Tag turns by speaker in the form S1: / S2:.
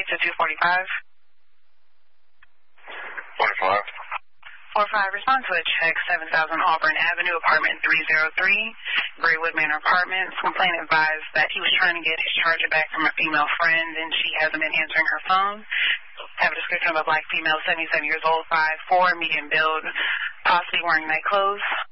S1: to 245.
S2: 45.
S1: 45, respond to a check, 7000 Auburn Avenue, apartment 303, Graywood Manor Apartments. Complainant advised that he was trying to get his charger back from a female friend, and she hasn't been answering her phone. Have a description of a black female, 77 years old, 5'4", medium build, possibly wearing night clothes.